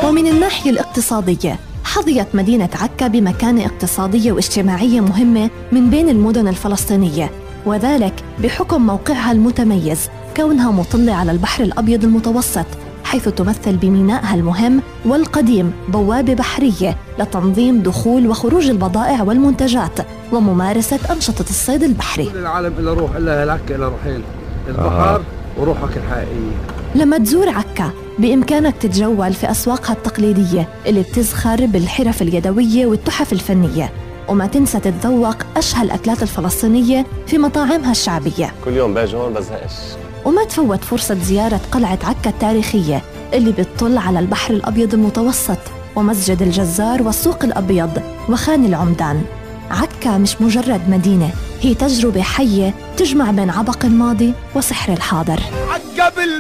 ومن الناحية الاقتصادية حظيت مدينة عكا بمكانة اقتصادية واجتماعية مهمة من بين المدن الفلسطينية، وذلك بحكم موقعها المتميز كونها مطلة على البحر الأبيض المتوسط، حيث تمثل بمينائها المهم والقديم بوابة بحرية لتنظيم دخول وخروج البضائع والمنتجات وممارسة أنشطة الصيد البحري. كل العالم إلا روح إلا عكا إلا روحين، البحر وروحك الحقيقية. لما تزور عكا بإمكانك تتجول في أسواقها التقليدية اللي بتزخر بالحرف اليدوية والتحف الفنية، وما تنسى تتذوق أشهى الأكلات الفلسطينية في مطاعمها الشعبية. كل يوم باجي هون بزهقش. وما تفوت فرصة زيارة قلعة عكا التاريخية اللي بتطل على البحر الأبيض المتوسط ومسجد الجزار والسوق الأبيض وخان العمدان. عكا مش مجرد مدينة، هي تجربة حية تجمع بين عبق الماضي وسحر الحاضر.